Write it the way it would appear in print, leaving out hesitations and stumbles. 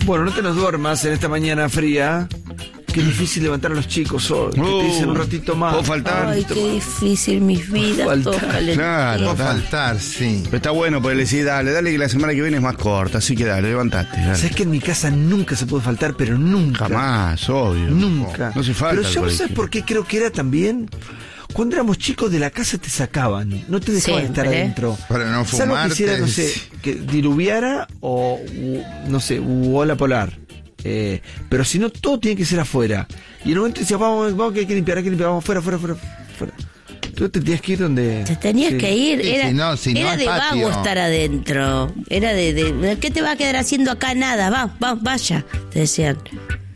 Bueno, no te nos duermas en esta mañana fría. Qué difícil levantar a los chicos hoy. Que te dicen un ratito más. ¿Puedo faltar? Ay, qué difícil mis vidas. Faltar. Todos calentitos. Claro, Va a total. faltar, sí. Pero está bueno, porque le decís, dale que la semana que viene es más corta, así que dale, levantate. Dale. ¿Sabes que en mi casa nunca se puede faltar? Pero nunca. Jamás, obvio. Nunca. No se falta. Pero al yo, colegio. ¿sabes por qué creo que era también? Cuando éramos chicos de la casa te sacaban, no te dejaban Siempre. estar adentro. Para no Salvo que fumarte. hiciera, no sé, que diluviara o, no sé, ola polar. Pero si no, todo tiene que ser afuera. Y en un momento decías, vamos que hay que limpiar, vamos fuera. Tú te tenías que ir donde... Te tenías sí. que ir, Sí, era, si no era al de patio. vago estar adentro. Era de ¿qué te va a quedar haciendo acá? Nada, vaya, te decían.